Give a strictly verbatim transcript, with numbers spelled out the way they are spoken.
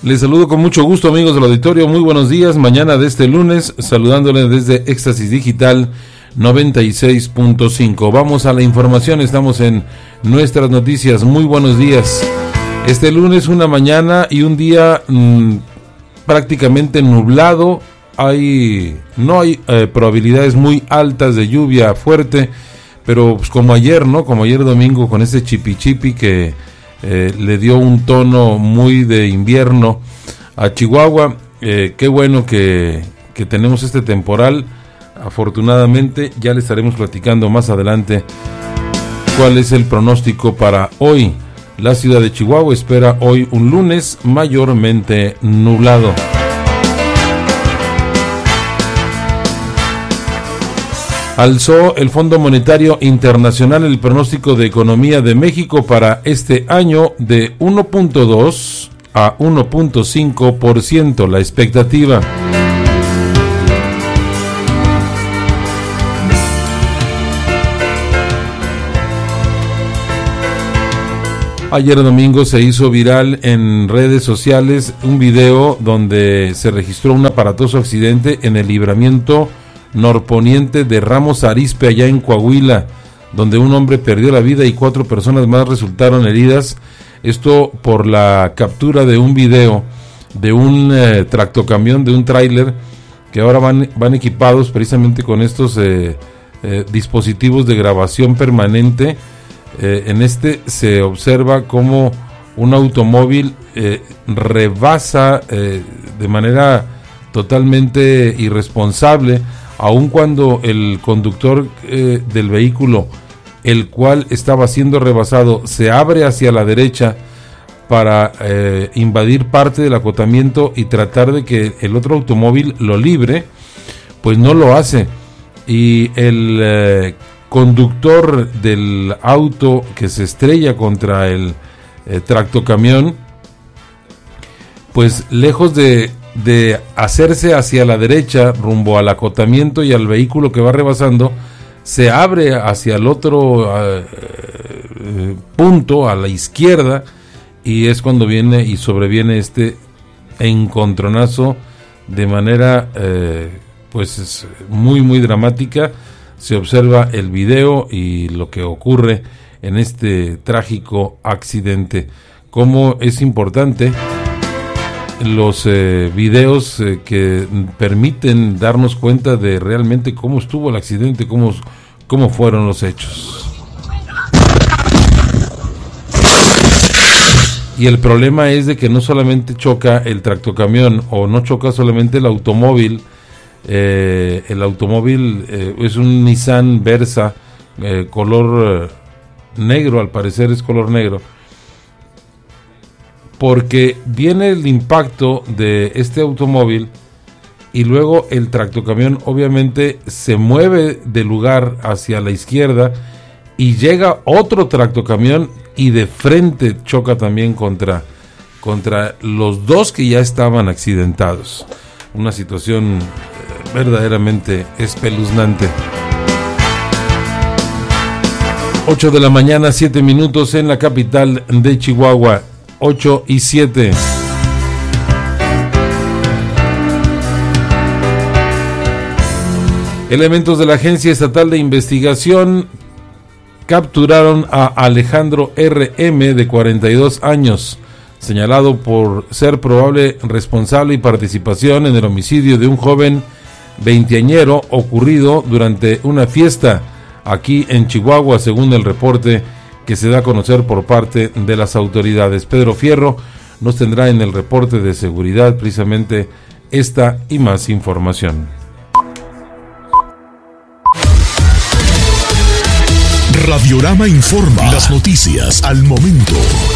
Les saludo con mucho gusto, amigos del auditorio. Muy buenos días, mañana de este lunes, saludándoles desde Éxtasis Digital noventa y seis punto cinco. Vamos a la información, estamos en nuestras noticias. Muy buenos días. Este lunes, una mañana y un día mmm, prácticamente nublado. Hay no hay eh, probabilidades muy altas de lluvia fuerte, pero pues, como ayer, ¿no? Como ayer domingo con ese chipi chipi que Eh, le dio un tono muy de invierno a Chihuahua. Eh, qué bueno que, que tenemos este temporal. Afortunadamente ya le estaremos platicando más adelante cuál es el pronóstico para hoy. La ciudad de Chihuahua espera hoy un lunes mayormente nublado. Alzó el Fondo Monetario Internacional el pronóstico de economía de México para este año de uno punto dos a uno punto cinco por ciento, la expectativa. Ayer domingo se hizo viral en redes sociales un video donde se registró un aparatoso accidente en el libramiento norponiente de Ramos Arizpe, allá en Coahuila, donde un hombre perdió la vida y cuatro personas más resultaron heridas. Esto por la captura de un video de un eh, tractocamión, de un tráiler, que ahora van, van equipados precisamente con estos eh, eh, dispositivos de grabación permanente. Eh, en este se observa cómo un automóvil eh, rebasa eh, de manera totalmente irresponsable, aun cuando el conductor eh, del vehículo, el cual estaba siendo rebasado, se abre hacia la derecha para eh, invadir parte del acotamiento y tratar de que el otro automóvil lo libre, pues no lo hace. Y el eh, conductor del auto que se estrella contra el eh, tractocamión, pues lejos de de hacerse hacia la derecha rumbo al acotamiento y al vehículo que va rebasando, se abre hacia el otro uh, punto, a la izquierda, y es cuando viene y sobreviene este encontronazo de manera uh, pues muy muy dramática. Se observa el video y lo que ocurre en este trágico accidente. Cómo es importante los eh, videos eh, que permiten darnos cuenta de realmente cómo estuvo el accidente, cómo, cómo fueron los hechos. Y el problema es de que no solamente choca el tractocamión o no choca solamente el automóvil. Eh, el automóvil eh, es un Nissan Versa eh, color eh, negro, al parecer es color negro, porque viene el impacto de este automóvil y luego el tractocamión obviamente se mueve de lugar hacia la izquierda y llega otro tractocamión y de frente choca también contra, contra los dos que ya estaban accidentados. Una situación eh, verdaderamente espeluznante. ocho de la mañana, siete minutos en la capital de Chihuahua. ocho y siete. Elementos de la Agencia Estatal de Investigación capturaron a Alejandro R M, de cuarenta y dos años, señalado por ser probable responsable y participación en el homicidio de un joven veinteañero ocurrido durante una fiesta aquí en Chihuahua, según el reporte que se da a conocer por parte de las autoridades. Pedro Fierro nos tendrá en el reporte de seguridad precisamente esta y más información. Radiorama informa, las noticias al momento.